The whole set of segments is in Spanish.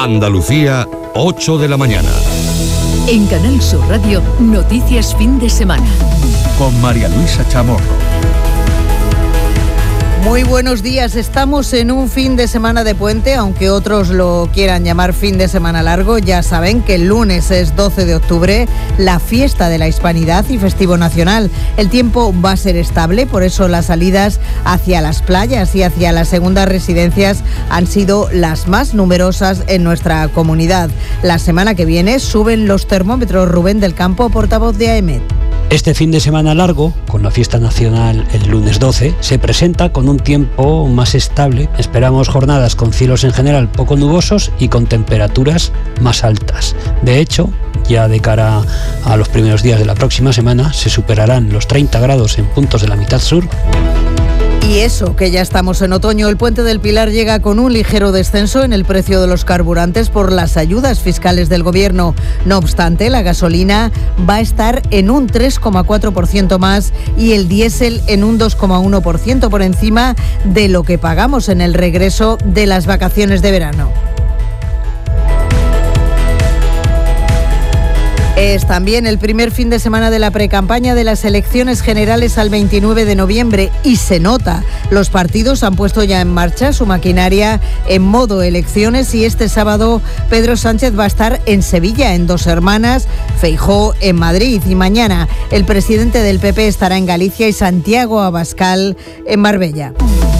Andalucía, 8 de la mañana. En Canal Sur Radio, Noticias Fin de Semana. Con María Luisa Chamorro. Muy buenos días, estamos en un fin de semana de puente, aunque otros lo quieran llamar fin de semana largo. Ya saben que el lunes es 12 de octubre, la fiesta de la Hispanidad y festivo nacional. El tiempo va a ser estable, por eso las salidas hacia las playas y hacia las segundas residencias han sido las más numerosas en nuestra comunidad. La semana que viene suben los termómetros. Rubén del Campo, portavoz de AEMET. Este fin de semana largo, con la fiesta nacional el lunes 12, se presenta con un tiempo más estable. Esperamos jornadas con cielos en general poco nubosos y con temperaturas más altas. De hecho, ya de cara a los primeros días de la próxima semana, se superarán los 30 grados en puntos de la mitad sur. Y eso, que ya estamos en otoño. El Puente del Pilar llega con un ligero descenso en el precio de los carburantes por las ayudas fiscales del Gobierno. No obstante, la gasolina va a estar en un 3,4% más y el diésel en un 2,1% por encima de lo que pagamos en el regreso de las vacaciones de verano. Es también el primer fin de semana de la precampaña de las elecciones generales al 29 de noviembre y se nota. Los partidos han puesto ya en marcha su maquinaria en modo elecciones y este sábado Pedro Sánchez va a estar en Sevilla, en Dos Hermanas, Feijóo en Madrid y mañana el presidente del PP estará en Galicia y Santiago Abascal en Marbella.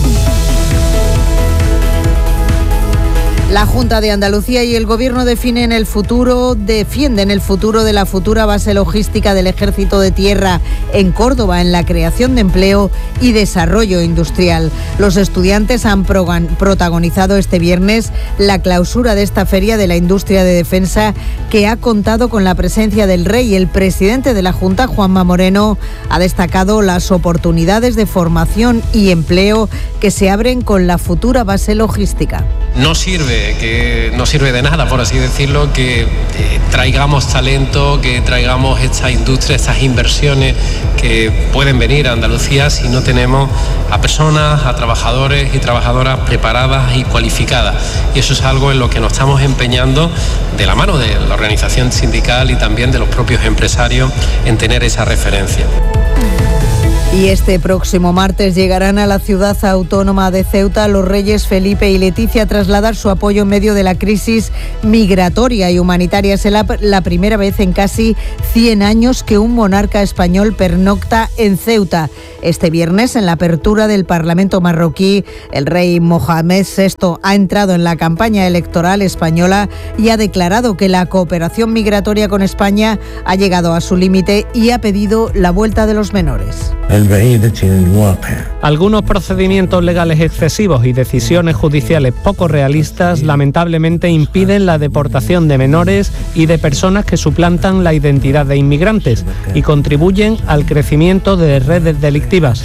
La Junta de Andalucía y el Gobierno defienden el futuro de la futura base logística del Ejército de Tierra en Córdoba, en la creación de empleo y desarrollo industrial. Los estudiantes han protagonizado este viernes la clausura de esta feria de la industria de defensa que ha contado con la presencia del Rey. El presidente de la Junta, Juanma Moreno, ha destacado las oportunidades de formación y empleo que se abren con la futura base logística. No sirve de nada, por así decirlo, que traigamos talento, que traigamos esta industria, estas inversiones que pueden venir a Andalucía si no tenemos a personas, a trabajadores y trabajadoras preparadas y cualificadas. Y eso es algo en lo que nos estamos empeñando de la mano de la organización sindical y también de los propios empresarios en tener esa referencia. Y este próximo martes llegarán a la ciudad autónoma de Ceuta los reyes Felipe y Leticia a trasladar su apoyo en medio de la crisis migratoria y humanitaria. Es la primera vez en casi 100 años que un monarca español pernocta en Ceuta. Este viernes, en la apertura del Parlamento marroquí, el rey Mohamed VI ha entrado en la campaña electoral española y ha declarado que la cooperación migratoria con España ha llegado a su límite y ha pedido la vuelta de los menores. Algunos procedimientos legales excesivos y decisiones judiciales poco realistas lamentablemente impiden la deportación de menores y de personas que suplantan la identidad de inmigrantes y contribuyen al crecimiento de redes delictivas.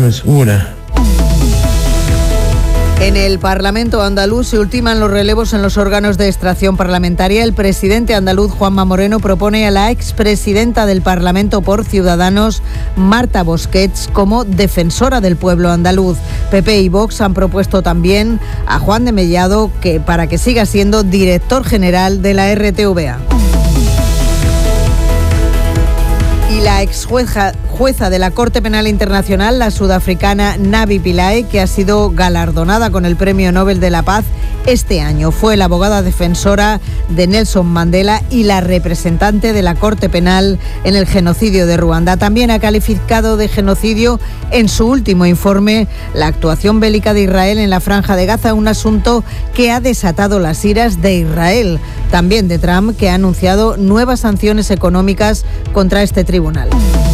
En el Parlamento andaluz se ultiman los relevos en los órganos de extracción parlamentaria. El presidente andaluz, Juanma Moreno, propone a la expresidenta del Parlamento por Ciudadanos, Marta Busquets, como defensora del pueblo andaluz. PP y Vox han propuesto también a Juan de Mellado para que siga siendo director general de la RTVA. Y la jueza de la Corte Penal Internacional, la sudafricana Navi Pillay, que ha sido galardonada con el Premio Nobel de la Paz este año. Fue la abogada defensora de Nelson Mandela y la representante de la Corte Penal en el genocidio de Ruanda. También ha calificado de genocidio en su último informe la actuación bélica de Israel en la Franja de Gaza, un asunto que ha desatado las iras de Israel, también de Trump, que ha anunciado nuevas sanciones económicas contra este tribunal.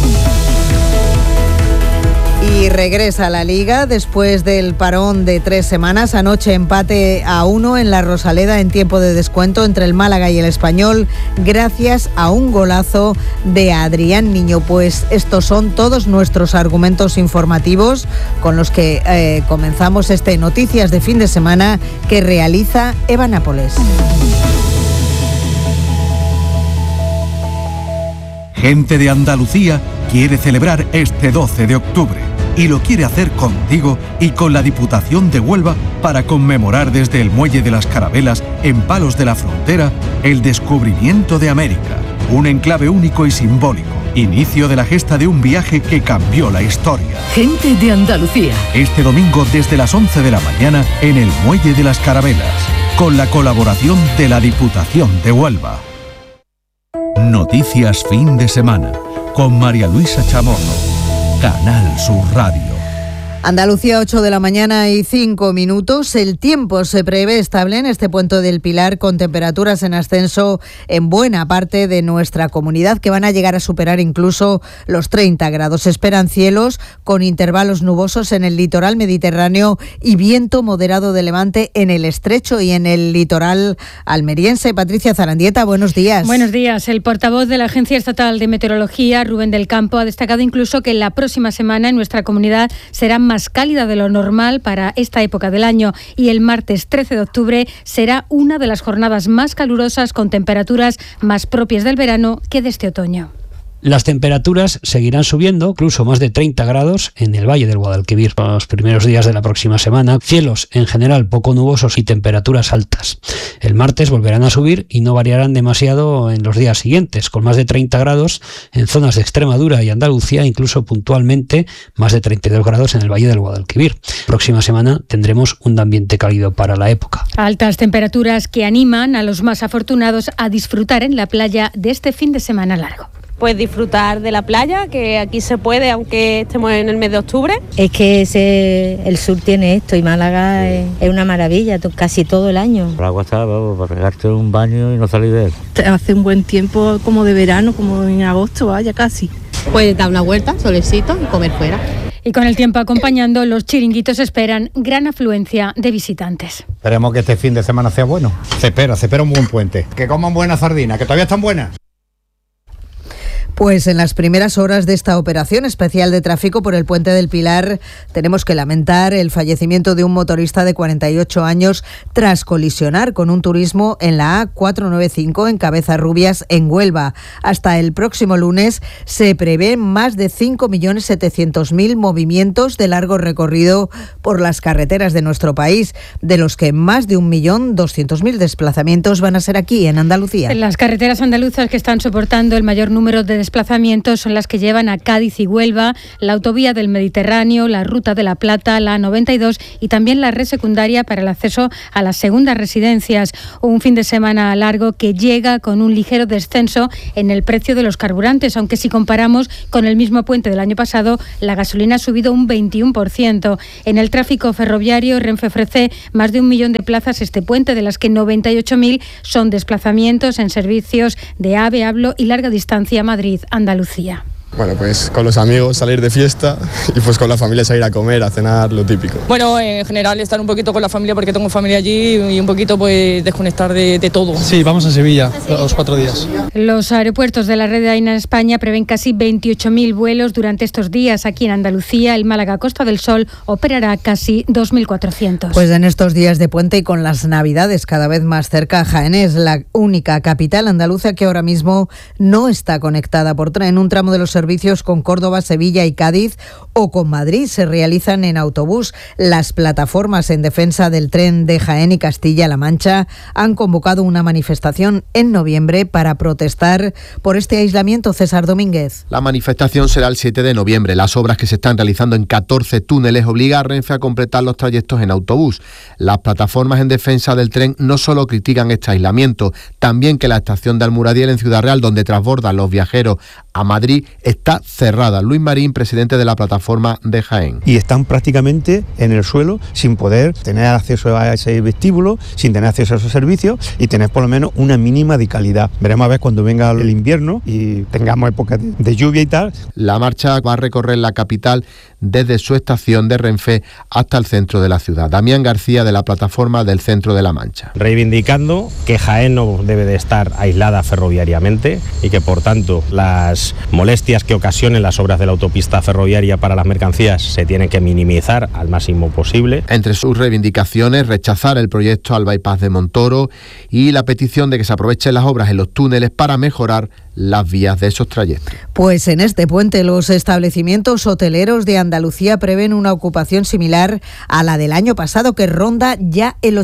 Y regresa a la Liga después del parón de 3 semanas. Anoche empate a 1 en la Rosaleda en tiempo de descuento entre el Málaga y el Español, gracias a un golazo de Adrián Niño. Pues estos son todos nuestros argumentos informativos con los que comenzamos este Noticias de Fin de Semana que realiza Eva Nápoles. Gente de Andalucía quiere celebrar este 12 de octubre. y lo quiere hacer contigo y con la Diputación de Huelva para conmemorar desde el Muelle de las Carabelas, en Palos de la Frontera, el descubrimiento de América. Un enclave único y simbólico. Inicio de la gesta de un viaje que cambió la historia. Gente de Andalucía. Este domingo desde las 11 de la mañana en el Muelle de las Carabelas, con la colaboración de la Diputación de Huelva. Noticias fin de semana, con María Luisa Chamorro. Canal Sur Radio. Andalucía, 8 de la mañana y 5 minutos. El tiempo se prevé estable en este puente del Pilar, con temperaturas en ascenso en buena parte de nuestra comunidad, que van a llegar a superar incluso los 30 grados. Se esperan cielos con intervalos nubosos en el litoral mediterráneo y viento moderado de levante en el estrecho y en el litoral almeriense. Patricia Zarandieta, buenos días. Buenos días. El portavoz de la Agencia Estatal de Meteorología, Rubén del Campo, ha destacado incluso que la próxima semana en nuestra comunidad será más cálida de lo normal para esta época del año, y el martes 13 de octubre será una de las jornadas más calurosas, con temperaturas más propias del verano que de este otoño. Las temperaturas seguirán subiendo, incluso más de 30 grados en el Valle del Guadalquivir los primeros días de la próxima semana. Cielos en general poco nubosos y temperaturas altas. El martes volverán a subir y no variarán demasiado en los días siguientes, con más de 30 grados en zonas de Extremadura y Andalucía, incluso puntualmente más de 32 grados en el Valle del Guadalquivir. Próxima semana tendremos un ambiente cálido para la época. Altas temperaturas que animan a los más afortunados a disfrutar en la playa de este fin de semana largo. Pues disfrutar de la playa, que aquí se puede, aunque estemos en el mes de octubre. Es que el sur tiene esto, y Málaga es una maravilla, casi todo el año. El agua está para pegarte un baño y no salir de él. Hace un buen tiempo, como de verano, como en agosto, vaya casi. Puedes dar una vuelta, solecito, y comer fuera. Y con el tiempo acompañando, los chiringuitos esperan gran afluencia de visitantes. Esperemos que este fin de semana sea bueno. Se espera un buen puente. Que coman buenas sardinas, que todavía están buenas. Pues en las primeras horas de esta operación especial de tráfico por el Puente del Pilar tenemos que lamentar el fallecimiento de un motorista de 48 años tras colisionar con un turismo en la A495 en Cabezarrubias, en Huelva. Hasta el próximo lunes se prevén más de 5.700.000 movimientos de largo recorrido por las carreteras de nuestro país, de los que más de 1.200.000 desplazamientos van a ser aquí, en Andalucía. Las carreteras andaluzas que están soportando el mayor número de desplazamientos son las que llevan a Cádiz y Huelva, la autovía del Mediterráneo, la Ruta de la Plata, la A92 y también la red secundaria para el acceso a las segundas residencias. Un fin de semana largo que llega con un ligero descenso en el precio de los carburantes, aunque si comparamos con el mismo puente del año pasado, la gasolina ha subido un 21%. En el tráfico ferroviario, Renfe ofrece más de 1 millón de plazas este puente, de las que 98.000 son desplazamientos en servicios de AVE, Hablo y larga distancia Madrid-Andalucía. Bueno, pues con los amigos salir de fiesta y pues con la familia salir a comer, a cenar, lo típico. Bueno, en general estar un poquito con la familia porque tengo familia allí y un poquito pues desconectar de todo. Sí, vamos a Sevilla los 4 días. Los aeropuertos de la red de AENA en España prevén casi 28.000 vuelos durante estos días. Aquí en Andalucía, el Málaga Costa del Sol operará casi 2.400. Pues en estos días de puente y con las Navidades cada vez más cerca, Jaén es la única capital andaluza que ahora mismo no está conectada por tren. Un tramo de los servicios con Córdoba, Sevilla y Cádiz o con Madrid se realizan en autobús. Las plataformas en defensa del tren de Jaén y Castilla-La Mancha han convocado una manifestación en noviembre para protestar por este aislamiento. César Domínguez. La manifestación será el 7 de noviembre. Las obras que se están realizando en 14 túneles obligan a Renfe a completar los trayectos en autobús. Las plataformas en defensa del tren no solo critican este aislamiento, también que la estación de Almuradiel en Ciudad Real, donde transbordan los viajeros a Madrid, está cerrada. Luis Marín, presidente de la plataforma de Jaén. Y están prácticamente en el suelo sin poder tener acceso a ese vestíbulo, sin tener acceso a esos servicios y tener por lo menos una mínima de calidad. Veremos a ver cuando venga el invierno y tengamos época de lluvia y tal. La marcha va a recorrer la capital desde su estación de Renfe hasta el centro de la ciudad. Damián García, de la plataforma del Centro de la Mancha. Reivindicando que Jaén no debe de estar aislada ferroviariamente y que por tanto las molestias que ocasionen las obras de la autopista ferroviaria para las mercancías se tienen que minimizar al máximo posible. Entre sus reivindicaciones, rechazar el proyecto al bypass de Montoro y la petición de que se aprovechen las obras en los túneles para mejorar las vías de esos trayectos. Pues en este puente los establecimientos hoteleros de Andalucía Andalucía prevén una ocupación similar a la del año pasado, que ronda ya el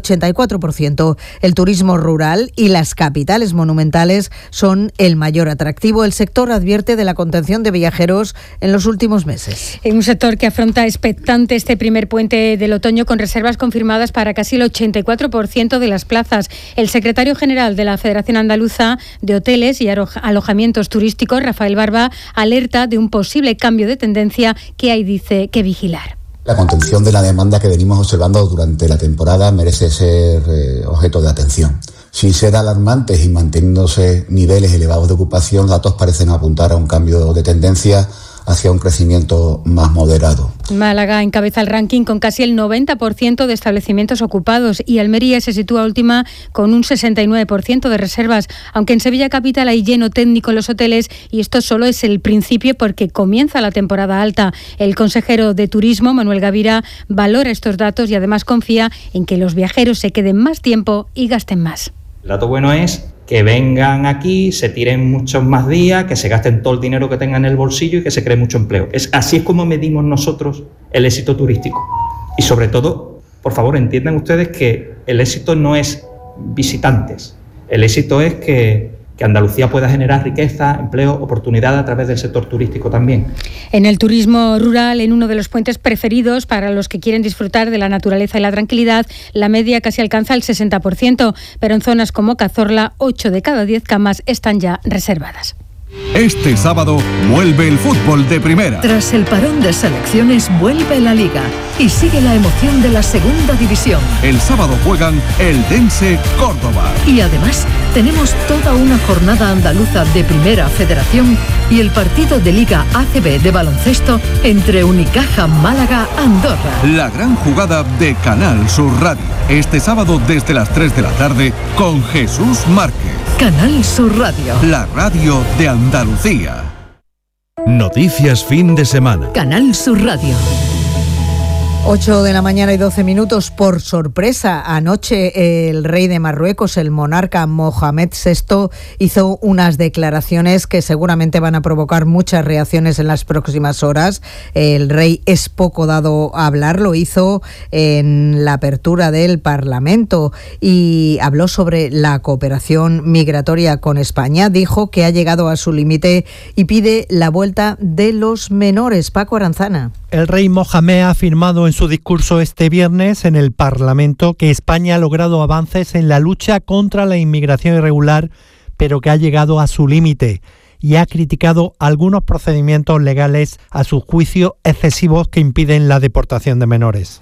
84%. El turismo rural y las capitales monumentales son el mayor atractivo. El sector advierte de la contención de viajeros en los últimos meses. Un sector que afronta expectante este primer puente del otoño, con reservas confirmadas para casi el 84% de las plazas. El secretario general de la Federación Andaluza de Hoteles y Alojamientos Turísticos, Rafael Barba, alerta de un posible cambio de tendencia que hay, dice, que vigilar. La contención de la demanda que venimos observando durante la temporada merece ser objeto de atención. Sin ser alarmantes y manteniéndose niveles elevados de ocupación, datos parecen apuntar a un cambio de tendencia hacia un crecimiento más moderado. Málaga encabeza el ranking con casi el 90% de establecimientos ocupados y Almería se sitúa última con un 69% de reservas, aunque en Sevilla capital hay lleno técnico en los hoteles y esto solo es el principio porque comienza la temporada alta. El consejero de Turismo, Manuel Gavira, valora estos datos y además confía en que los viajeros se queden más tiempo y gasten más. El dato bueno es que vengan aquí, se tiren muchos más días, que se gasten todo el dinero que tengan en el bolsillo y que se cree mucho empleo. Así es como medimos nosotros el éxito turístico. Y sobre todo, por favor, entiendan ustedes que el éxito no es visitantes. El éxito es que Andalucía pueda generar riqueza, empleo, oportunidad a través del sector turístico también. En el turismo rural, en uno de los puentes preferidos para los que quieren disfrutar de la naturaleza y la tranquilidad, la media casi alcanza el 60%, pero en zonas como Cazorla, 8 de cada 10 camas están ya reservadas. Este sábado vuelve el fútbol de primera. Tras el parón de selecciones vuelve la Liga y sigue la emoción de la segunda división. El sábado juegan el Dense Córdoba. Y además tenemos toda una jornada andaluza de Primera Federación y el partido de Liga ACB de baloncesto entre Unicaja Málaga Andorra. La gran jugada de Canal Sur Radio. Este sábado desde las 3 de la tarde con Jesús Márquez. Canal Sur Radio. La radio de Andalucía. Noticias fin de semana. Canal Sur Radio. 8 de la mañana y 12 minutos. Por sorpresa, anoche el rey de Marruecos, el monarca Mohamed VI, hizo unas declaraciones que seguramente van a provocar muchas reacciones en las próximas horas. El rey es poco dado a hablar, lo hizo en la apertura del Parlamento y habló sobre la cooperación migratoria con España. Dijo que ha llegado a su límite y pide la vuelta de los menores. Paco Aranzana. El rey Mohamed ha afirmado en su discurso este viernes en el Parlamento que España ha logrado avances en la lucha contra la inmigración irregular, pero que ha llegado a su límite, y ha criticado algunos procedimientos legales, a su juicio, excesivos que impiden la deportación de menores.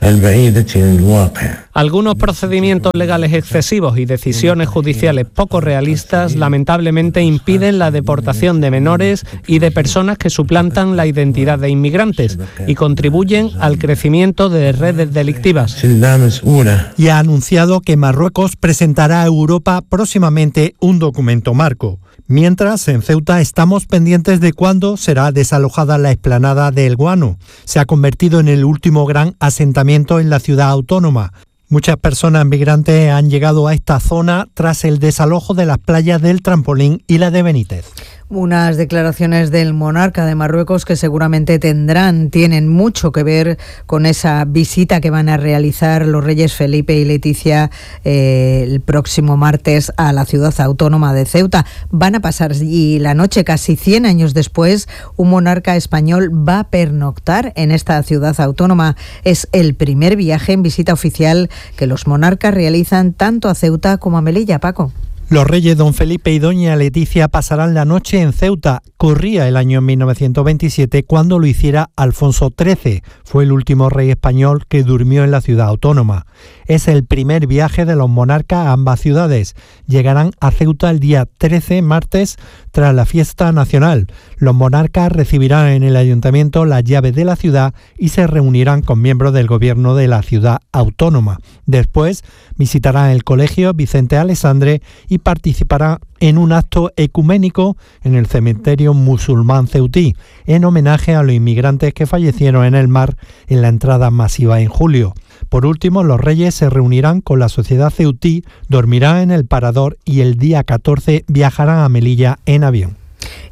Algunos procedimientos legales excesivos y decisiones judiciales poco realistas lamentablemente impiden la deportación de menores y de personas que suplantan la identidad de inmigrantes y contribuyen al crecimiento de redes delictivas. Y ha anunciado que Marruecos presentará a Europa próximamente un documento marco. Mientras, en Ceuta estamos pendientes de cuándo será desalojada la explanada de El Guano. Se ha convertido en el último gran asentamiento en la ciudad autónoma. Muchas personas migrantes han llegado a esta zona tras el desalojo de las playas del Trampolín y la de Benítez. Unas declaraciones del monarca de Marruecos que seguramente tienen mucho que ver con esa visita que van a realizar los reyes Felipe y Leticia el próximo martes a la ciudad autónoma de Ceuta. Van a pasar y la noche, casi 100 años después, un monarca español va a pernoctar en esta ciudad autónoma. Es el primer viaje en visita oficial que los monarcas realizan tanto a Ceuta como a Melilla. Paco. Los reyes don Felipe y doña Leticia pasarán la noche en Ceuta. Corría el año 1927 cuando lo hiciera Alfonso XIII. Fue el último rey español que durmió en la ciudad autónoma. Es el primer viaje de los monarcas a ambas ciudades. Llegarán a Ceuta el día 13, martes, tras la fiesta nacional. Los monarcas recibirán en el ayuntamiento las llaves de la ciudad y se reunirán con miembros del gobierno de la ciudad autónoma. Después visitarán el colegio Vicente Alessandre y participará en un acto ecuménico en el cementerio musulmán ceutí, en homenaje a los inmigrantes que fallecieron en el mar en la entrada masiva en julio. Por último, los reyes se reunirán con la sociedad ceutí, dormirán en el Parador y el día 14 viajarán a Melilla en avión.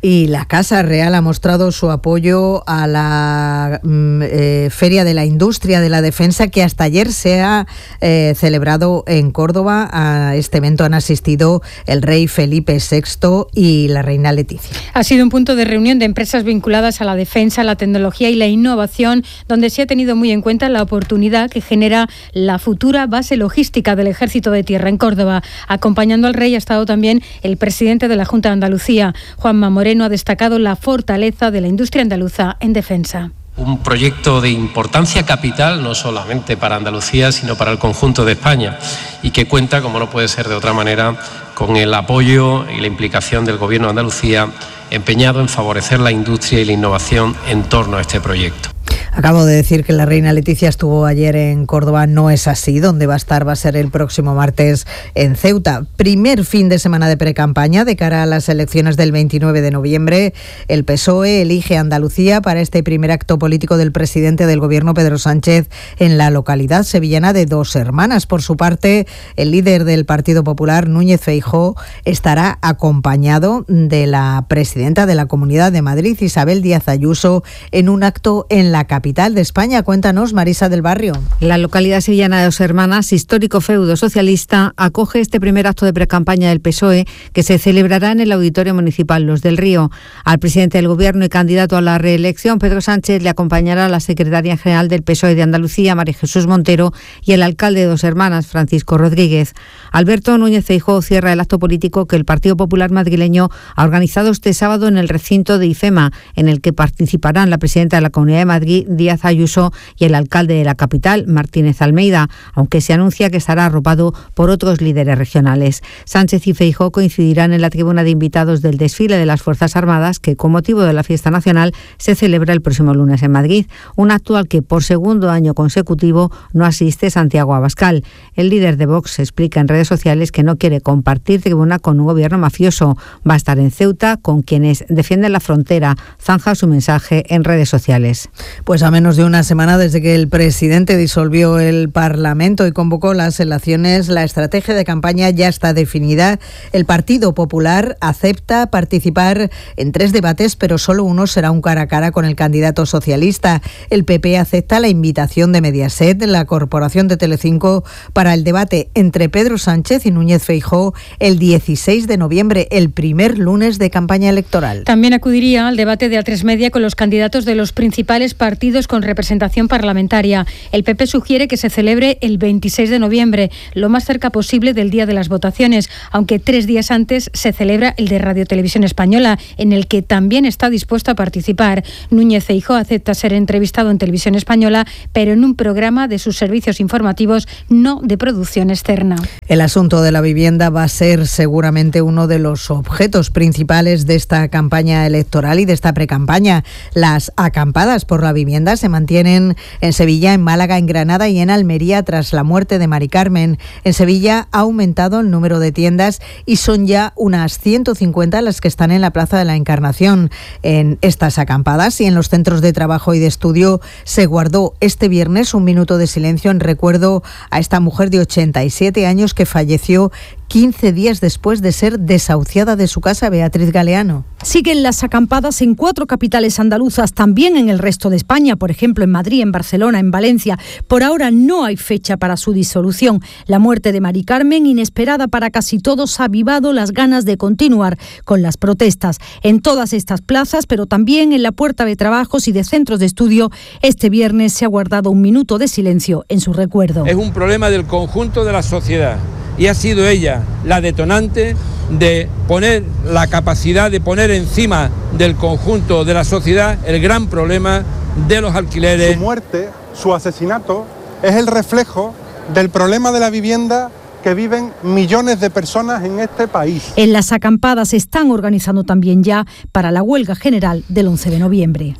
Y la Casa Real ha mostrado su apoyo a la Feria de la Industria de la Defensa, que hasta ayer se ha celebrado en Córdoba. A este evento han asistido el rey Felipe VI y la reina Leticia. Ha sido un punto de reunión de empresas vinculadas a la defensa, la tecnología y la innovación, donde se ha tenido muy en cuenta la oportunidad que genera la futura base logística del Ejército de Tierra en Córdoba. Acompañando al rey ha estado también el presidente de la Junta de Andalucía. Juanma Moreno ha destacado la fortaleza de la industria andaluza en defensa. Un proyecto de importancia capital, no solamente para Andalucía, sino para el conjunto de España, y que cuenta, como no puede ser de otra manera, con el apoyo y la implicación del Gobierno de Andalucía, empeñado en favorecer la industria y la innovación en torno a este proyecto. Acabo de decir que la reina Leticia estuvo ayer en Córdoba. No es así. Donde va a estar va a ser el próximo martes en Ceuta. Primer fin de semana de precampaña de cara a las elecciones del 29 de noviembre. El PSOE elige Andalucía para este primer acto político del presidente del Gobierno, Pedro Sánchez, en la localidad sevillana de Dos Hermanas. Por su parte, el líder del Partido Popular, Núñez Feijóo, estará acompañado de la presidenta de la Comunidad de Madrid, Isabel Díaz Ayuso, en un acto en la capital de España. Cuéntanos, Marisa del Barrio. La localidad sevillana de Dos Hermanas, histórico feudo socialista, acoge este primer acto de precampaña del PSOE, que se celebrará en el Auditorio Municipal Los del Río. Al presidente del Gobierno y candidato a la reelección, Pedro Sánchez, le acompañará la secretaria general del PSOE de Andalucía, María Jesús Montero, y el alcalde de Dos Hermanas, Francisco Rodríguez. Alberto Núñez Feijóo cierra el acto político que el Partido Popular madrileño ha organizado este sábado en el recinto de IFEMA, en el que participarán la presidenta de la Comunidad de Madrid, Díaz Ayuso, y el alcalde de la capital, Martínez Almeida, aunque se anuncia que estará arropado por otros líderes regionales. Sánchez y Feijóo coincidirán en la tribuna de invitados del desfile de las Fuerzas Armadas, que con motivo de la fiesta nacional se celebra el próximo lunes en Madrid, un acto al que por segundo año consecutivo no asiste Santiago Abascal. El líder de Vox explica en redes sociales que no quiere compartir tribuna con un gobierno mafioso. Va a estar en Ceuta con quienes defienden la frontera. Zanja su mensaje en redes sociales. Pues a menos de una semana desde que el presidente disolvió el Parlamento y convocó las elecciones, la estrategia de campaña ya está definida. El Partido Popular acepta participar en 3 debates, pero solo uno será un cara a cara con el candidato socialista. El PP acepta la invitación de Mediaset, la corporación de Telecinco, para el debate entre Pedro Sánchez y Núñez Feijóo el 16 de noviembre, el primer lunes de campaña electoral. También acudiría al debate de A3 Media con los candidatos de los principales partidos con representación parlamentaria. El PP sugiere que se celebre el 26 de noviembre, lo más cerca posible del día de las votaciones, aunque 3 días antes se celebra el de Radio Televisión Española, en el que también está dispuesto a participar. Núñez Feijóo acepta ser entrevistado en Televisión Española, pero en un programa de sus servicios informativos, no de producción externa. El asunto de la vivienda va a ser seguramente uno de los objetos principales de esta campaña electoral y de esta precampaña. Las acampadas por la vivienda se mantienen en Sevilla, en Málaga, en Granada y en Almería tras la muerte de Mari Carmen. En Sevilla ha aumentado el número de tiendas y son ya unas 150 las que están en la Plaza de la Encarnación. En estas acampadas y en los centros de trabajo y de estudio se guardó este viernes un minuto de silencio en recuerdo a esta mujer de 87 años que falleció 15 días después de ser desahuciada de su casa. Beatriz Galeano. Siguen las acampadas en 4 capitales andaluzas, también en el resto de España, por ejemplo en Madrid, en Barcelona, en Valencia. Por ahora no hay fecha para su disolución. La muerte de Mari Carmen, inesperada para casi todos, ha avivado las ganas de continuar con las protestas. En todas estas plazas, pero también en la Puerta de Trabajos y de centros de estudio, este viernes se ha guardado un minuto de silencio en su recuerdo. Es un problema del conjunto de la sociedad. Y ha sido ella la detonante de poner la capacidad de poner encima del conjunto de la sociedad el gran problema de los alquileres. Su muerte, su asesinato, es el reflejo del problema de la vivienda que viven millones de personas en este país. En las acampadas se están organizando también ya para la huelga general del 11 de noviembre.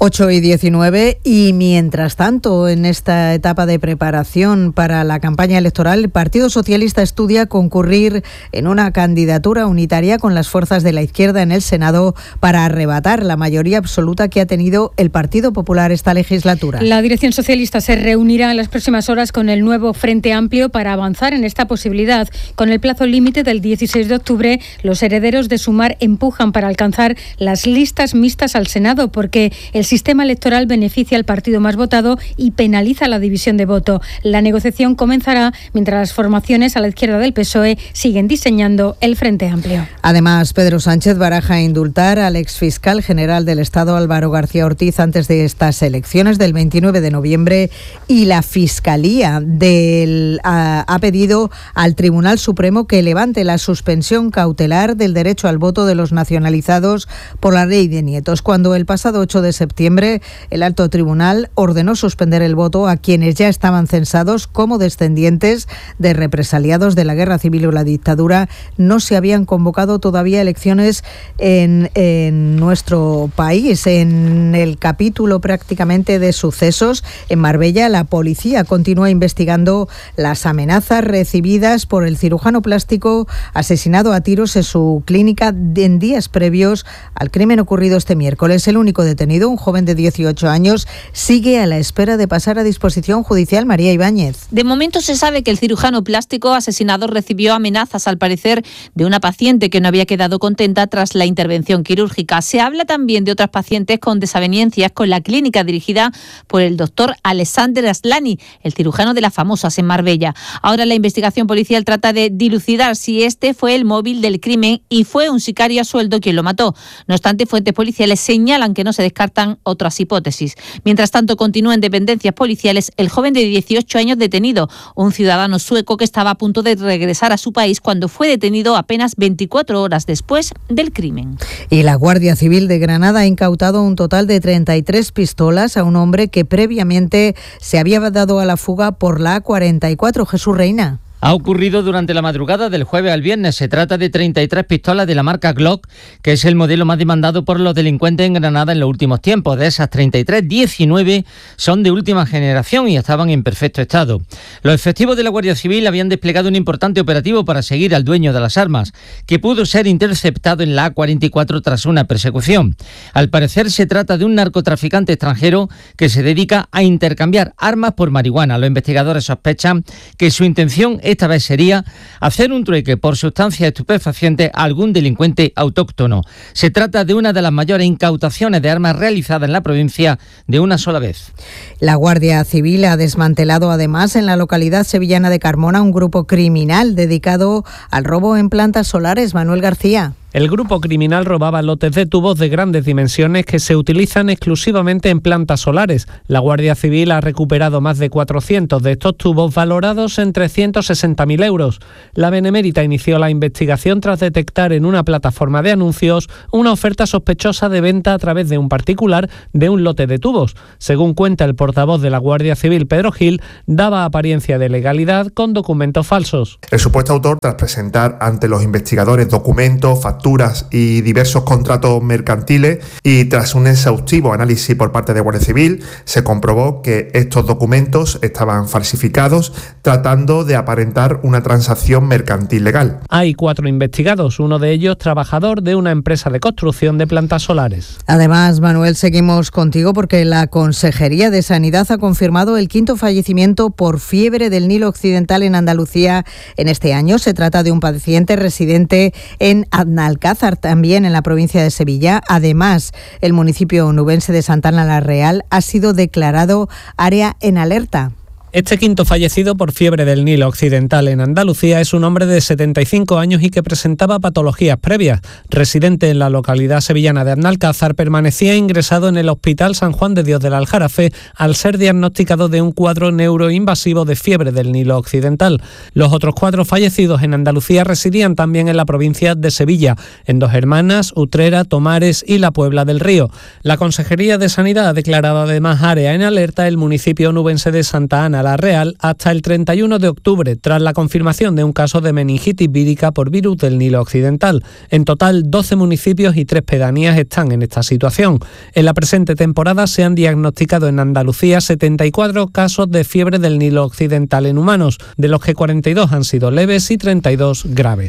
8:19 y mientras tanto, en esta etapa de preparación para la campaña electoral, el Partido Socialista estudia concurrir en una candidatura unitaria con las fuerzas de la izquierda en el Senado para arrebatar la mayoría absoluta que ha tenido el Partido Popular esta legislatura. La dirección socialista se reunirá en las próximas horas con el nuevo Frente Amplio para avanzar en esta posibilidad. propiedad. Con el plazo límite del 16 de octubre, los herederos de Sumar empujan para alcanzar las listas mixtas al Senado, porque el sistema electoral beneficia al partido más votado y penaliza la división de voto. La negociación comenzará mientras las formaciones a la izquierda del PSOE siguen diseñando el Frente Amplio. Además, Pedro Sánchez baraja indultar al exfiscal general del Estado, Álvaro García Ortiz, antes de estas elecciones del 29 de noviembre, y la Fiscalía ha pedido al Tribunal Supremo que levante la suspensión cautelar del derecho al voto de los nacionalizados por la ley de nietos, cuando el pasado 8 de septiembre el alto tribunal ordenó suspender el voto a quienes ya estaban censados como descendientes de represaliados de la guerra civil o la dictadura. No se habían convocado todavía elecciones en nuestro país. En el capítulo prácticamente de sucesos, en Marbella, la policía continúa investigando las amenazas recibidas por el cirujano plástico asesinado a tiros en su clínica en días previos al crimen ocurrido este miércoles. El único detenido, un joven de 18 años, sigue a la espera de pasar a disposición judicial. María Ibáñez. De momento se sabe que el cirujano plástico asesinado recibió amenazas, al parecer, de una paciente que no había quedado contenta tras la intervención quirúrgica. Se habla también de otras pacientes con desavenencias con la clínica dirigida por el doctor Alexander Aslani, el cirujano de las famosas en Marbella. Ahora la investigación policial trata de dilucidar si este fue el móvil del crimen y fue un sicario a sueldo quien lo mató. No obstante, fuentes policiales señalan que no se descartan otras hipótesis. Mientras tanto, continúa en dependencias policiales el joven de 18 años detenido, un ciudadano sueco que estaba a punto de regresar a su país cuando fue detenido apenas 24 horas después del crimen. Y la Guardia Civil de Granada ha incautado un total de 33 pistolas a un hombre que previamente se había dado a la fuga por la A44. Jesús Reina. Ha ocurrido durante la madrugada del jueves al viernes. Se trata de 33 pistolas de la marca Glock, que es el modelo más demandado por los delincuentes en Granada en los últimos tiempos. De esas 33, 19 son de última generación y estaban en perfecto estado. Los efectivos de la Guardia Civil habían desplegado un importante operativo para seguir al dueño de las armas, que pudo ser interceptado en la A44 tras una persecución. Al parecer se trata de un narcotraficante extranjero que se dedica a intercambiar armas por marihuana. Los investigadores sospechan que su intención esta vez sería hacer un trueque por sustancias estupefacientes a algún delincuente autóctono. Se trata de una de las mayores incautaciones de armas realizadas en la provincia de una sola vez. La Guardia Civil ha desmantelado además en la localidad sevillana de Carmona un grupo criminal dedicado al robo en plantas solares. Manuel García. El grupo criminal robaba lotes de tubos de grandes dimensiones que se utilizan exclusivamente en plantas solares. La Guardia Civil ha recuperado más de 400 de estos tubos valorados en 360.000 euros. La Benemérita inició la investigación tras detectar en una plataforma de anuncios una oferta sospechosa de venta a través de un particular de un lote de tubos. Según cuenta el portavoz de la Guardia Civil, Pedro Gil, daba apariencia de legalidad con documentos falsos. El supuesto autor, tras presentar ante los investigadores documentos, facturas y diversos contratos mercantiles, y tras un exhaustivo análisis por parte de Guardia Civil, se comprobó que estos documentos estaban falsificados, tratando de aparentar una transacción mercantil legal. Hay 4 investigados, uno de ellos trabajador de una empresa de construcción de plantas solares. Además, Manuel, seguimos contigo porque la Consejería de Sanidad ha confirmado el 5º fallecimiento por fiebre del Nilo Occidental en Andalucía en este año. Se trata de un paciente residente en Alcázar, también en la provincia de Sevilla. Además, el municipio onubense de Santana la Real ha sido declarado área en alerta. Este 5º fallecido por fiebre del Nilo Occidental en Andalucía es un hombre de 75 años y que presentaba patologías previas. Residente en la localidad sevillana de Alcázar, permanecía ingresado en el Hospital San Juan de Dios del Aljarafe al ser diagnosticado de un cuadro neuroinvasivo de fiebre del Nilo Occidental. Los otros 4 fallecidos en Andalucía residían también en la provincia de Sevilla, en Dos Hermanas, Utrera, Tomares y la Puebla del Río. La Consejería de Sanidad ha declarado además área en alerta el municipio onubense de Santa Ana la Real hasta el 31 de octubre, tras la confirmación de un caso de meningitis vírica por virus del Nilo Occidental. En total, 12 municipios y 3 pedanías están en esta situación. En la presente temporada se han diagnosticado en Andalucía 74 casos de fiebre del Nilo Occidental en humanos, de los que 42 han sido leves y 32 graves.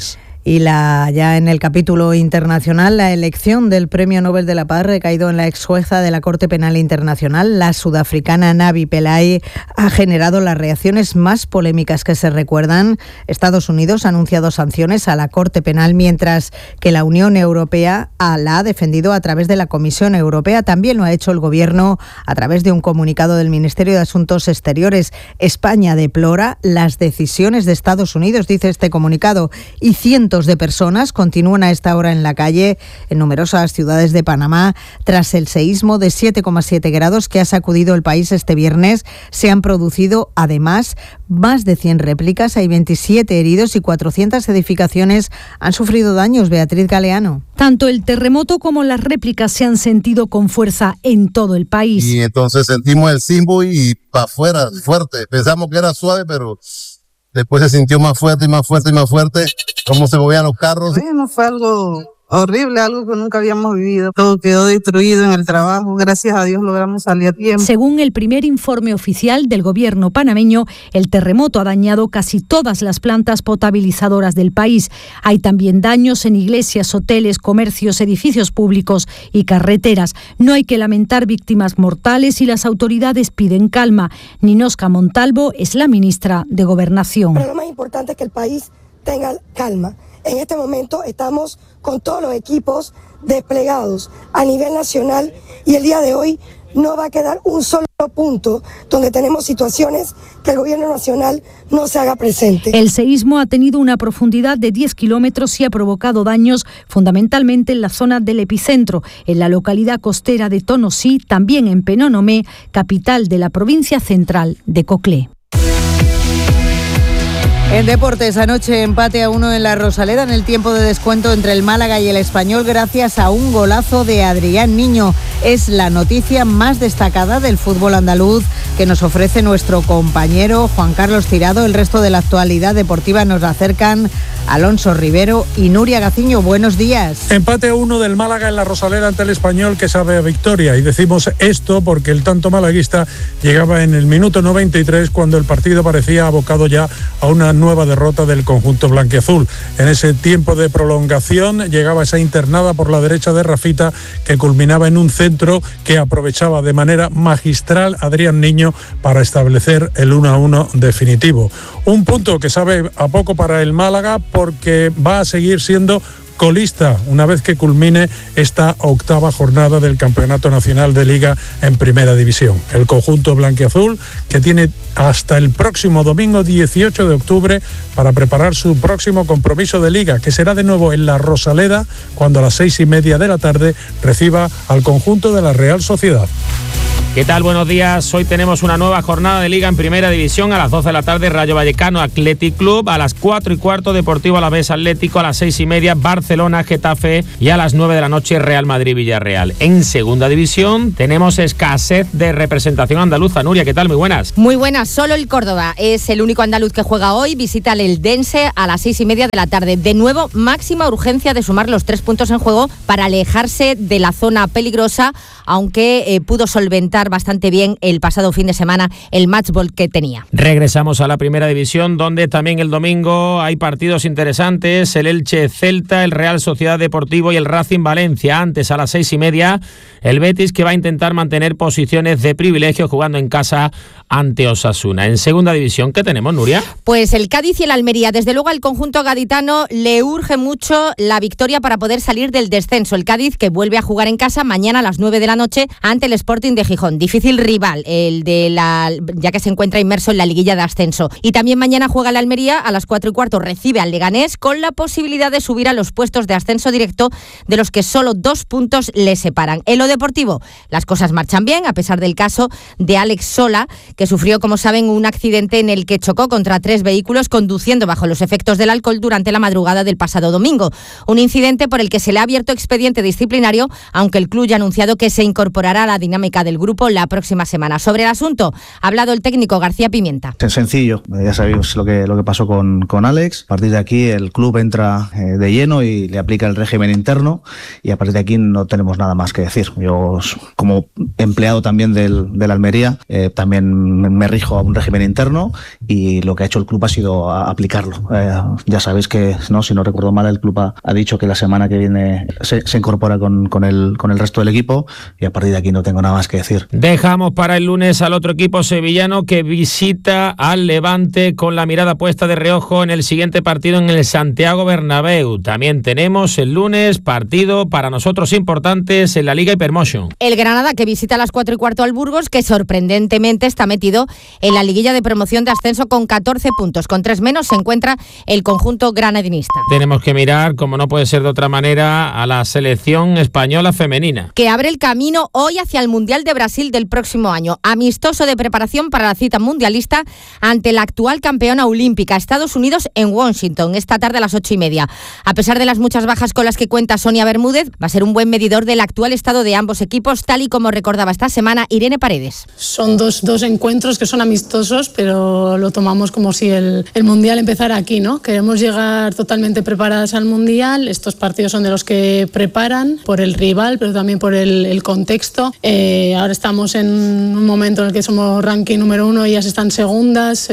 Y ya en el capítulo internacional, la elección del Premio Nobel de la Paz recaído en la ex jueza de la Corte Penal Internacional, la sudafricana Navi Pillay, ha generado las reacciones más polémicas que se recuerdan. Estados Unidos ha anunciado sanciones a la Corte Penal, mientras que la Unión Europea la ha defendido a través de la Comisión Europea. También lo ha hecho el Gobierno a través de un comunicado del Ministerio de Asuntos Exteriores. España deplora las decisiones de Estados Unidos, dice este comunicado, y cientos de personas continúan a esta hora en la calle en numerosas ciudades de Panamá tras el seísmo de 7,7 grados que ha sacudido el país este viernes. Se han producido además más de 100 réplicas, hay 27 heridos y 400 edificaciones han sufrido daños. Beatriz Galeano. Tanto el terremoto como las réplicas se han sentido con fuerza en todo el país. Y entonces sentimos el sismo y para afuera, fuerte. Pensamos que era suave, pero después se sintió más fuerte y más fuerte y más fuerte, cómo se movían los carros. Bueno, fue algo horrible, algo que nunca habíamos vivido. Todo quedó destruido en el trabajo. Gracias a Dios logramos salir a tiempo. Según el primer informe oficial del gobierno panameño, el terremoto ha dañado casi todas las plantas potabilizadoras del país. Hay también daños en iglesias, hoteles, comercios, edificios públicos y carreteras. No hay que lamentar víctimas mortales y las autoridades piden calma. Ninosca Montalvo es la ministra de Gobernación. Pero lo más importante es que el país tenga calma. En este momento estamos con todos los equipos desplegados a nivel nacional y el día de hoy no va a quedar un solo punto donde tenemos situaciones que el gobierno nacional no se haga presente. El seísmo ha tenido una profundidad de 10 kilómetros y ha provocado daños fundamentalmente en la zona del epicentro, en la localidad costera de Tonosí, también en Penonomé, capital de la provincia central de Coclé. En deportes, anoche empate a 1 en la Rosaleda en el tiempo de descuento entre el Málaga y el Español gracias a un golazo de Adrián Niño. Es la noticia más destacada del fútbol andaluz que nos ofrece nuestro compañero Juan Carlos Tirado. El resto de la actualidad deportiva nos la acercan Alonso Rivero y Nuria Gaciño. Buenos días. Empate a 1 del Málaga en la Rosaleda ante el Español, que sabe a victoria. Y decimos esto porque el tanto malaguista llegaba en el minuto 93 cuando el partido parecía abocado ya a una nueva derrota del conjunto blanquiazul. En ese tiempo de prolongación llegaba esa internada por la derecha de Rafita que culminaba en un centro que aprovechaba de manera magistral Adrián Niño para establecer el 1-1 definitivo. Un punto que sabe a poco para el Málaga porque va a seguir siendo colista una vez que culmine esta octava jornada del Campeonato Nacional de Liga en Primera División. El conjunto blanquiazul que tiene hasta el próximo domingo 18 de octubre para preparar su próximo compromiso de Liga, que será de nuevo en la Rosaleda cuando a las 6:30 de la tarde reciba al conjunto de la Real Sociedad. ¿Qué tal? Buenos días. Hoy tenemos una nueva jornada de Liga en Primera División. A las 12 de la tarde, Rayo Vallecano Athletic Club. A las 4:15, Deportivo Alavés Atlético. A las 6:30, Barcelona Getafe. Y a las 9 de la noche, Real Madrid Villarreal. En Segunda División tenemos escasez de representación andaluza. Nuria, ¿qué tal? Muy buenas. Muy buenas. Solo el Córdoba es el único andaluz que juega hoy. Visita el Eldense a las 6:30 de la tarde. De nuevo, máxima urgencia de sumar los 3 puntos en juego para alejarse de la zona peligrosa, aunque pudo solventar bastante bien el pasado fin de semana el matchball que tenía. Regresamos a la Primera División, donde también el domingo hay partidos interesantes: el Elche Celta, el Real Sociedad Deportivo y el Racing Valencia. Antes, a las 6:30, el Betis, que va a intentar mantener posiciones de privilegio jugando en casa ante Osasuna. En Segunda División, ¿qué tenemos, Nuria? Pues el Cádiz y el Almería. Desde luego al conjunto gaditano le urge mucho la victoria para poder salir del descenso. El Cádiz, que vuelve a jugar en casa mañana a las 9 de la noche ante el Sporting de Gijón. Difícil rival, ya que se encuentra inmerso en la liguilla de ascenso. Y también mañana juega el Almería a las 4:15, recibe al Leganés con la posibilidad de subir a los puestos de ascenso directo, de los que solo 2 puntos le separan. En lo deportivo, las cosas marchan bien, a pesar del caso de Alex Sola, que sufrió, como saben, un accidente en el que chocó contra 3 vehículos conduciendo bajo los efectos del alcohol durante la madrugada del pasado domingo. Un incidente por el que se le ha abierto expediente disciplinario, aunque el club ya ha anunciado que se incorporará a la dinámica del grupo grupo la próxima semana. Sobre el asunto ha hablado el técnico García Pimienta. Es sencillo, ya sabéis lo que pasó con Alex. A partir de aquí el club entra de lleno y le aplica el régimen interno, y a partir de aquí no tenemos nada más que decir. Yo, como empleado también del Almería, también me rijo a un régimen interno, y lo que ha hecho el club ha sido aplicarlo. Ya sabéis que, si no recuerdo mal, el club ha dicho que la semana que viene se incorpora con el resto del equipo, y a partir de aquí no tengo nada más que decir. Dejamos para el lunes al otro equipo sevillano que visita al Levante con la mirada puesta de reojo en el siguiente partido en el Santiago Bernabéu. También tenemos el lunes partido para nosotros importantes en la Liga Hypermotion. El Granada, que visita a las 4:15 al Burgos, que sorprendentemente está metido en la liguilla de promoción de ascenso con 14 puntos. Con 3 menos se encuentra el conjunto granadinista. Tenemos que mirar, como no puede ser de otra manera, a la selección española femenina, que abre el camino hoy hacia el Mundial de Brasil del próximo año. Amistoso de preparación para la cita mundialista ante la actual campeona olímpica, Estados Unidos, en Washington, esta tarde a las 8:30. A pesar de las muchas bajas con las que cuenta Sonia Bermúdez, va a ser un buen medidor del actual estado de ambos equipos, tal y como recordaba esta semana Irene Paredes. Son dos encuentros que son amistosos, pero lo tomamos como si el Mundial empezara aquí, ¿no? Queremos llegar totalmente preparadas al Mundial. Estos partidos son de los que preparan por el rival, pero también por el contexto. Ahora estamos en un momento en el que somos ranking número 1 y ellas están segundas.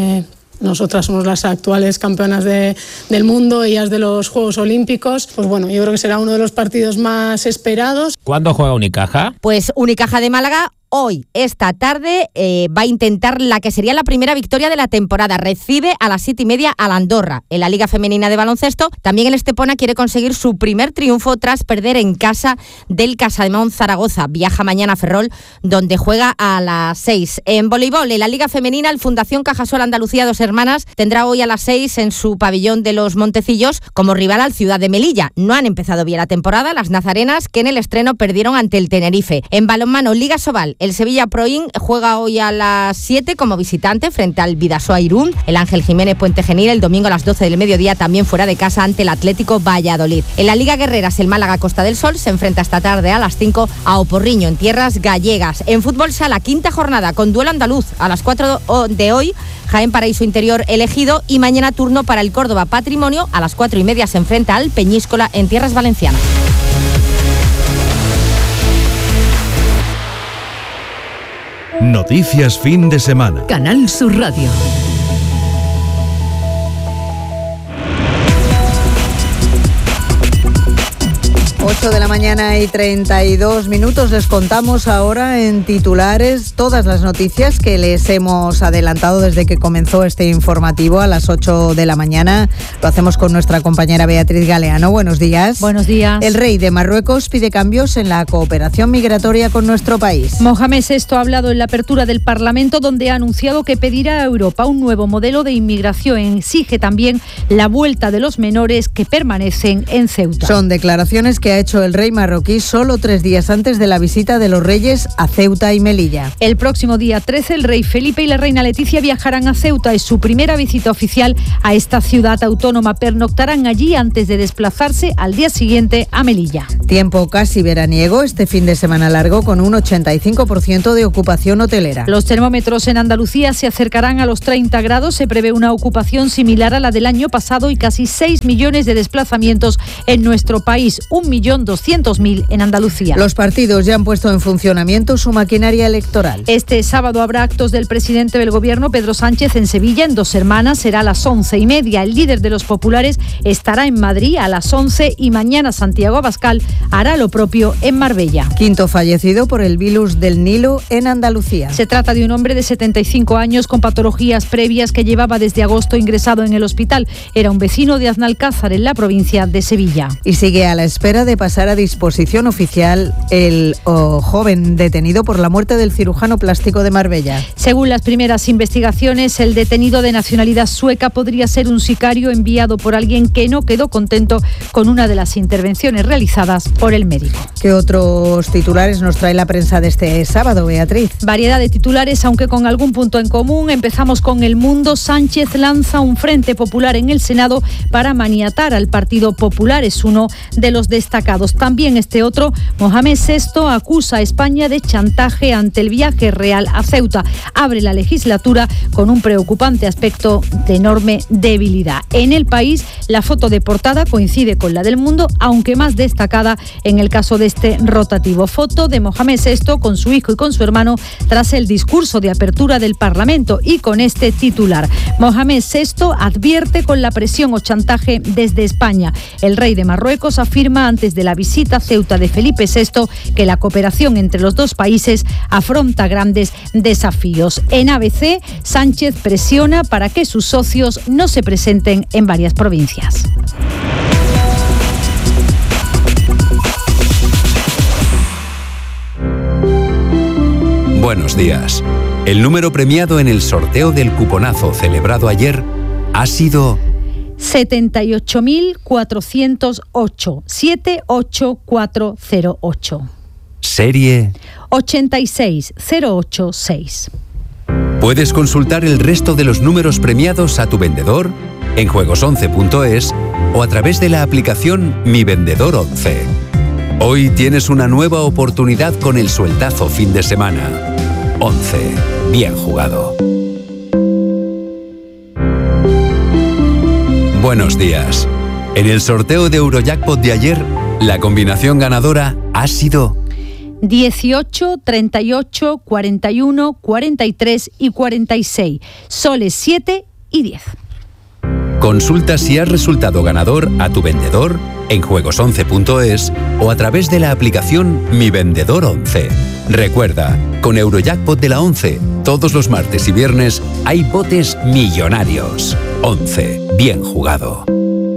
Nosotras somos las actuales campeonas del mundo, ellas de los Juegos Olímpicos. Pues bueno, yo creo que será uno de los partidos más esperados. ¿Cuándo juega Unicaja? Pues Unicaja de Málaga hoy, esta tarde, va a intentar la que sería la primera victoria de la temporada. Recibe a las 7:30 al Andorra. En la Liga Femenina de Baloncesto, también el Estepona quiere conseguir su primer triunfo tras perder en casa del Casademón Zaragoza. Viaja mañana a Ferrol, donde juega a las 6. En voleibol, en la Liga Femenina, el Fundación Cajasol Andalucía Dos Hermanas tendrá hoy a las 6 en su pabellón de los Montecillos como rival al Ciudad de Melilla. No han empezado bien la temporada las nazarenas, que en el estreno perdieron ante el Tenerife. En balonmano, Liga Sobal, el Sevilla Proin juega hoy a las 7 como visitante frente al Bidasoa Irún. El Ángel Jiménez Puente Genil el domingo a las 12 del mediodía, también fuera de casa ante el Atlético Valladolid. En la Liga Guerreras, el Málaga Costa del Sol se enfrenta esta tarde a las 5 a Oporriño en tierras gallegas. En fútbol sala, quinta jornada con duelo andaluz a las 4 de hoy, Jaén Paraíso Interior elegido, y mañana turno para el Córdoba Patrimonio. A las 4:30 se enfrenta al Peñíscola en tierras valencianas. Noticias fin de semana. Canal Sur Radio. 8 de la mañana y 32 minutos. Les contamos ahora en titulares todas las noticias que les hemos adelantado desde que comenzó este informativo a las 8 de la mañana. Lo hacemos con nuestra compañera Beatriz Galeano. Buenos días. Buenos días. El rey de Marruecos pide cambios en la cooperación migratoria con nuestro país. Mohamed VI ha hablado en la apertura del Parlamento, donde ha anunciado que pedirá a Europa un nuevo modelo de inmigración. Exige también la vuelta de los menores que permanecen en Ceuta. Son declaraciones que ha hecho el rey marroquí solo 3 días antes de la visita de los reyes a Ceuta y Melilla. El próximo día 13, el rey Felipe y la reina Leticia viajarán a Ceuta. Es su primera visita oficial a esta ciudad autónoma. Pernoctarán allí antes de desplazarse al día siguiente a Melilla. Tiempo casi veraniego este fin de semana largo, con un 85% de ocupación hotelera. Los termómetros en Andalucía se acercarán a los 30 grados. Se prevé una ocupación similar a la del año pasado y casi 6 millones de desplazamientos en nuestro país. 1.200.000 en Andalucía. Los partidos ya han puesto en funcionamiento su maquinaria electoral. Este sábado habrá actos del presidente del Gobierno, Pedro Sánchez, en Sevilla. En Dos Hermanas será a las 11:30. El líder de los populares estará en Madrid a las 11 y mañana Santiago Abascal hará lo propio en Marbella. Quinto fallecido por el virus del Nilo en Andalucía. Se trata de un hombre de 75 años con patologías previas que llevaba desde agosto ingresado en el hospital. Era un vecino de Aznalcázar, en la provincia de Sevilla. Y sigue a la espera de pasar a disposición oficial el joven detenido por la muerte del cirujano plástico de Marbella. Según las primeras investigaciones, el detenido de nacionalidad sueca podría ser un sicario enviado por alguien que no quedó contento con una de las intervenciones realizadas prescritas por el médico. ¿Qué otros titulares nos trae la prensa de este sábado, Beatriz? Variedad de titulares, aunque con algún punto en común. Empezamos con El Mundo. Sánchez lanza un frente popular en el Senado para maniatar al Partido Popular. Es uno de los destacados. También este otro, Mohamed VI acusa a España de chantaje ante el viaje real a Ceuta. Abre la legislatura con un preocupante aspecto de enorme debilidad. En El País, la foto de portada coincide con la del Mundo, aunque más destacada en el caso de este rotativo. Foto de Mohamed VI con su hijo y con su hermano tras el discurso de apertura del Parlamento, y con este titular: Mohamed VI advierte con la presión o chantaje desde España. El rey de Marruecos afirma antes de la visita a Ceuta de Felipe VI que la cooperación entre los dos países afronta grandes desafíos. En ABC, Sánchez presiona para que sus socios no se presenten en varias provincias. Buenos días. El número premiado en el sorteo del cuponazo celebrado ayer ha sido 78.408, 78408. Serie 86086. Puedes consultar el resto de los números premiados a tu vendedor en juegos11.es o a través de la aplicación Mi Vendedor 11. Hoy tienes una nueva oportunidad con el sueldazo fin de semana. 11. Bien jugado. Buenos días. En el sorteo de Eurojackpot de ayer, la combinación ganadora ha sido 18, 38, 41, 43 y 46. Soles 7 y 10. Consulta si has resultado ganador a tu vendedor en juegos11.es o a través de la aplicación Mi Vendedor 11. Recuerda, con Eurojackpot de la 11, todos los martes y viernes hay botes millonarios. 11. Bien jugado.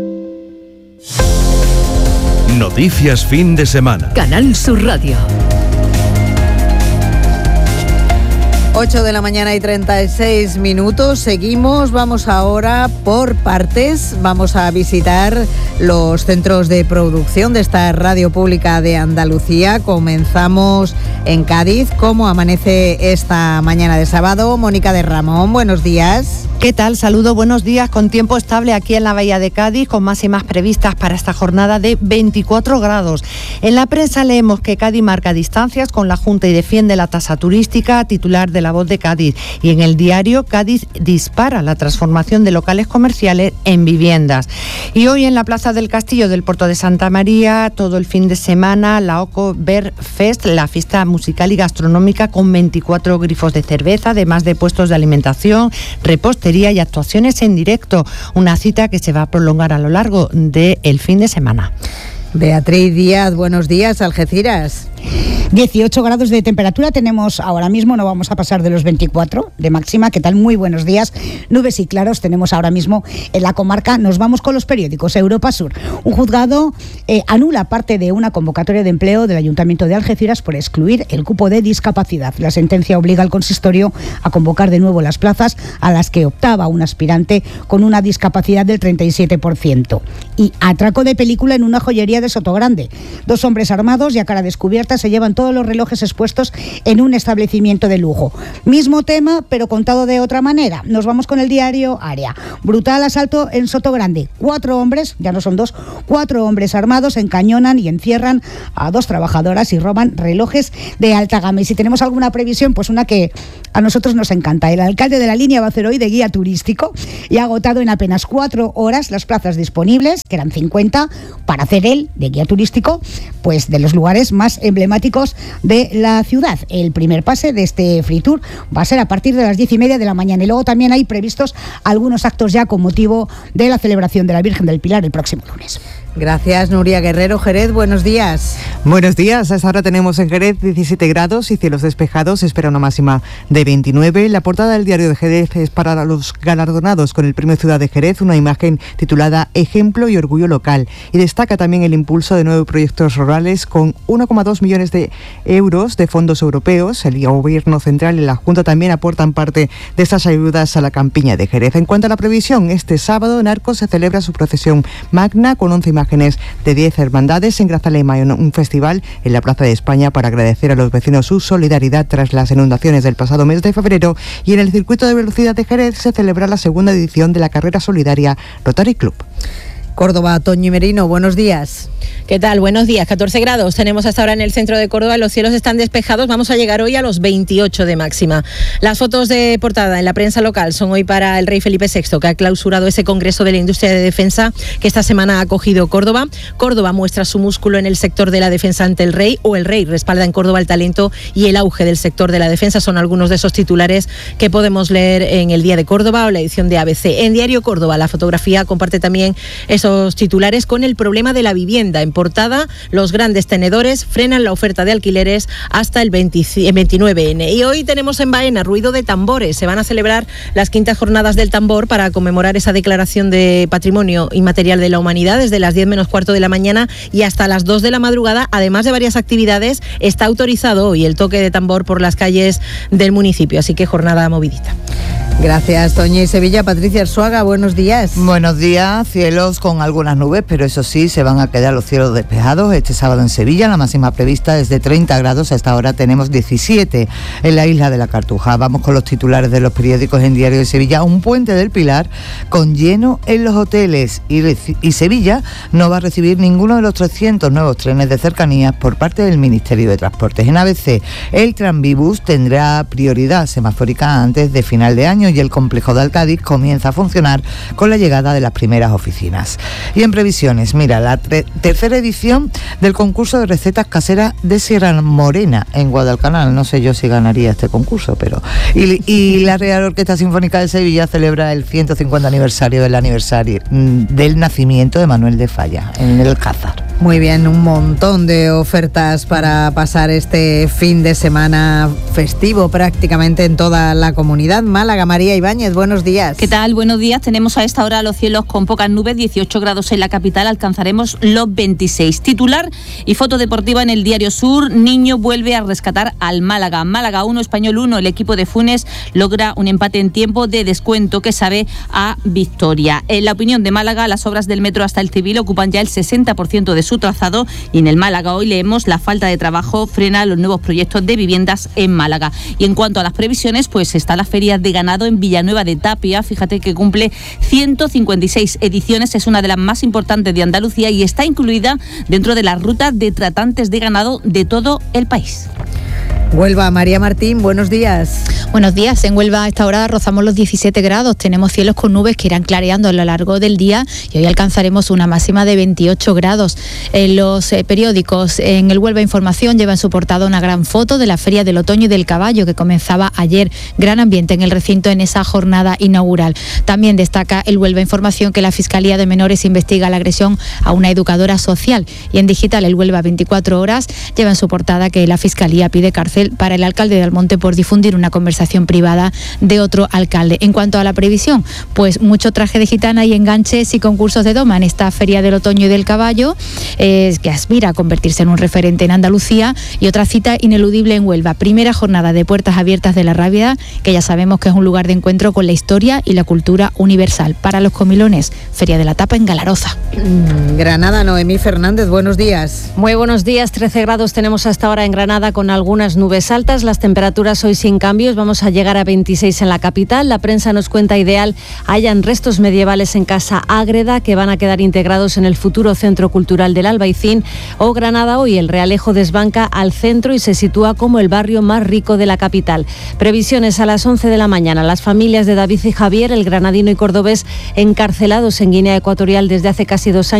Noticias fin de semana. Canal Sur Radio. 8 de la mañana y 36 minutos. Seguimos, vamos ahora por partes. Vamos a visitar los centros de producción de esta radio pública de Andalucía. Comenzamos en Cádiz. ¿Cómo amanece esta mañana de sábado? Mónica de Ramón, buenos días. ¿Qué tal? Saludo, buenos días. Con tiempo estable aquí en la Bahía de Cádiz, con máximas previstas para esta jornada de 24 grados. En la prensa leemos que Cádiz marca distancias con la Junta y defiende la tasa turística, titular de La Voz de Cádiz. Y en el diario, Cádiz dispara la transformación de locales comerciales en viviendas. Y hoy en la Plaza del Castillo del Puerto de Santa María, todo el fin de semana, la Oco Beer Fest, la fiesta musical y gastronómica con 24 grifos de cerveza, además de puestos de alimentación, repostería y actuaciones en directo. Una cita que se va a prolongar a lo largo del fin de semana. Beatriz Díaz, buenos días, Algeciras. 18 grados de temperatura tenemos ahora mismo, no vamos a pasar de los 24 de máxima. ¿Qué tal? Muy buenos días. Nubes y claros tenemos ahora mismo en la comarca. Nos vamos con los periódicos. Europa Sur. Un juzgado anula parte de una convocatoria de empleo del Ayuntamiento de Algeciras por excluir el cupo de discapacidad. La sentencia obliga al consistorio a convocar de nuevo las plazas a las que optaba un aspirante con una discapacidad del 37%. Y atraco de película en una joyería de Sotogrande. 2 hombres armados y a cara descubierta se llevan todos los relojes expuestos en un establecimiento de lujo. Mismo tema, pero contado de otra manera. Nos vamos con el diario Área. Brutal asalto en Sotogrande. 4 hombres, ya no son 2, 4 hombres armados encañonan y encierran a 2 trabajadoras y roban relojes de alta gama. Y si tenemos alguna previsión, pues una que a nosotros nos encanta. El alcalde de la línea va a hacer hoy de guía turístico y ha agotado en apenas 4 horas las plazas disponibles, que eran 50, para hacer él de guía turístico, pues de los lugares más emblemáticos de la ciudad. El primer pase de este Free Tour va a ser a partir de las 10:30 de la mañana, y luego también hay previstos algunos actos ya con motivo de la celebración de la Virgen del Pilar el próximo lunes. Gracias, Nuria Guerrero. Jerez, buenos días. Buenos días. Hasta ahora tenemos en Jerez 17 grados y cielos despejados. Se espera una máxima de 29. La portada del diario de Jerez es para los galardonados con el Premio Ciudad de Jerez, una imagen titulada Ejemplo y Orgullo Local. Y destaca también el impulso de 9 proyectos rurales con 1,2 millones de euros de fondos europeos. El Gobierno Central y la Junta también aportan parte de estas ayudas a la campiña de Jerez. En cuanto a la previsión, este sábado en Arcos se celebra su procesión magna con 11 imágenes de 10 hermandades en Grazalema, en un festival en la Plaza de España para agradecer a los vecinos su solidaridad tras las inundaciones del pasado mes de febrero. Y en el circuito de velocidad de Jerez se celebra la segunda edición de la carrera solidaria Rotary Club. Córdoba, Toñi Merino, buenos días. ¿Qué tal? Buenos días. 14 grados tenemos hasta ahora en el centro de Córdoba. Los cielos están despejados. Vamos a llegar hoy a los 28 de máxima. Las fotos de portada en la prensa local son hoy para el rey Felipe VI, que ha clausurado ese Congreso de la Industria de Defensa que esta semana ha acogido Córdoba. Córdoba muestra su músculo en el sector de la defensa ante el rey, o el rey respalda en Córdoba el talento y el auge del sector de la defensa. Son algunos de esos titulares que podemos leer en el Día de Córdoba o la edición de ABC. En Diario Córdoba, la fotografía comparte también esos titulares con el problema de la vivienda. En portada, los grandes tenedores frenan la oferta de alquileres hasta el 29N. Y hoy tenemos en Baena ruido de tambores. Se van a celebrar las 5ª jornadas del tambor para conmemorar esa declaración de Patrimonio Inmaterial de la Humanidad desde las 10 menos cuarto de la mañana y hasta las 2 de la madrugada. Además de varias actividades, está autorizado hoy el toque de tambor por las calles del municipio. Así que jornada movidita. Gracias, Toñi. Sevilla, Patricia Arzuaga, buenos días. Buenos días, cielos con algunas nubes, pero eso sí, se van a quedar los cielos despejados este sábado en Sevilla. La máxima prevista es de 30 grados, hasta ahora tenemos 17 en la isla de la Cartuja. Vamos con los titulares de los periódicos en Diario de Sevilla. Un puente del Pilar con lleno en los hoteles y Sevilla no va a recibir ninguno de los 300 nuevos trenes de cercanías por parte del Ministerio de Transportes. En ABC, el Tranvibus tendrá prioridad semafórica antes de final de año y el complejo de Alcádiz comienza a funcionar con la llegada de las primeras oficinas. Y en previsiones, mira, la tercera edición del concurso de recetas caseras de Sierra Morena en Guadalcanal. No sé yo si ganaría este concurso, pero... Y la Real Orquesta Sinfónica de Sevilla celebra el 150 aniversario del nacimiento de Manuel de Falla en el Alcázar. Muy bien, un montón de ofertas para pasar este fin de semana festivo prácticamente en toda la comunidad. Málaga, María Ibáñez, buenos días. ¿Qué tal? Buenos días. Tenemos a esta hora los cielos con pocas nubes, 18 grados en la capital, alcanzaremos los 26. Titular y foto deportiva en el Diario Sur, Niño vuelve a rescatar al Málaga. Málaga 1, Español 1, el equipo de Funes logra un empate en tiempo de descuento que sabe a victoria. En la opinión de Málaga, las obras del metro hasta el Civil ocupan ya el 60% de su trazado y en el Málaga hoy leemos la falta de trabajo frena los nuevos proyectos de viviendas en Málaga. Y en cuanto a las previsiones, pues está la feria de ganado en Villanueva de Tapia, fíjate que cumple 156 ediciones, es una de las más importantes de Andalucía y está incluida dentro de la ruta de tratantes de ganado de todo el país. Huelva, María Martín, buenos días. Buenos días. En Huelva a esta hora rozamos los 17 grados. Tenemos cielos con nubes que irán clareando a lo largo del día y hoy alcanzaremos una máxima de 28 grados. En los periódicos, en el Huelva Información lleva en su portada una gran foto de la Feria del Otoño y del Caballo que comenzaba ayer. Gran ambiente en el recinto en esa jornada inaugural. También destaca el Huelva Información que la Fiscalía de Menores investiga la agresión a una educadora social. Y en digital, el Huelva 24 horas lleva en su portada que la Fiscalía pide cárcel para el alcalde de Almonte por difundir una conversación privada de otro alcalde. En cuanto a la previsión, pues mucho traje de gitana y enganches y concursos de doma en esta Feria del Otoño y del Caballo, que aspira a convertirse en un referente en Andalucía, y otra cita ineludible en Huelva, primera jornada de puertas abiertas de la Rábida, que ya sabemos que es un lugar de encuentro con la historia y la cultura universal. Para los comilones, Feria de la Tapa en Galaroza. Granada, Noemí Fernández, buenos días. Muy buenos días, 13 grados tenemos hasta ahora en Granada con algunas nubes altas, las temperaturas hoy sin cambios, vamos a llegar a 26 en la capital. La prensa nos cuenta ideal hayan restos medievales en Casa Ágreda que van a quedar integrados en el futuro Centro Cultural del Albaicín. O Granada hoy, el Realejo desbanca al centro y se sitúa como el barrio más rico de la capital. Previsiones a las 11 de la mañana, las familias de David y Javier, el granadino y cordobés encarcelados en Guinea Ecuatorial desde hace casi 2 años,